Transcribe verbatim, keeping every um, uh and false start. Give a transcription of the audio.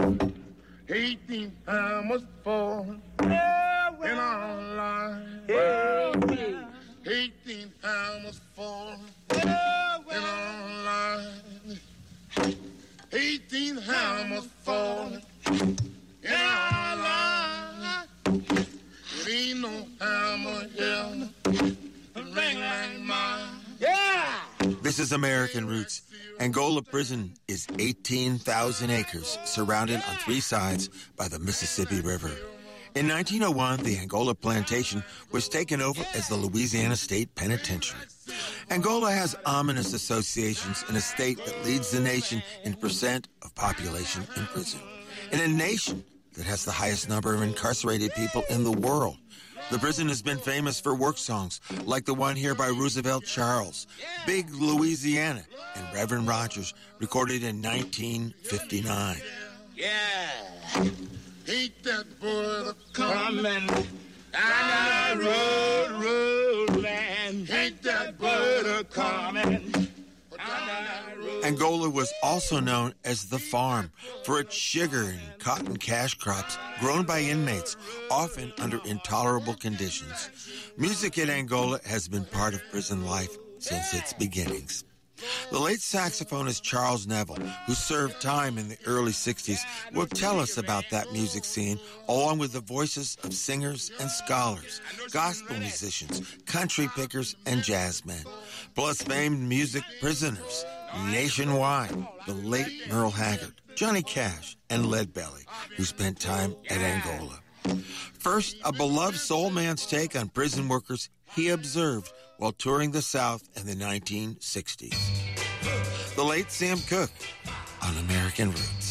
Eighteen hammers falling in our line. Eighteen hammers falling in our line. Eighteen hammers falling in our line. It ain't no hammer here to ring like mine. Yeah! This is American Roots. Angola Prison is eighteen thousand acres, surrounded on three sides by the Mississippi River. In nineteen oh one, the Angola Plantation was taken over as the Louisiana State Penitentiary. Angola has ominous associations in a state that leads the nation in percent of population in prison. In a nation that has the highest number of incarcerated people in the world. The prison has been famous for work songs like the one here by Roosevelt Charles, Big Louisiana, and Reverend Rogers, recorded in nineteen fifty-nine. Yeah, ain't that boy coming down the road, road, man. Ain't that boy coming. Angola was also known as the farm for its sugar and cotton cash crops grown by inmates, often under intolerable conditions. Music in Angola has been part of prison life since its beginnings. The late saxophonist Charles Neville, who served time in the early sixties, will tell us about that music scene, along with the voices of singers and scholars, gospel musicians, country pickers, and jazzmen, plus famed music prisoners nationwide, the late Merle Haggard, Johnny Cash, and Leadbelly, who spent time at Angola. First, a beloved soul man's take on prison workers he observed while touring the South in the nineteen sixties. The late Sam Cooke on American Roots.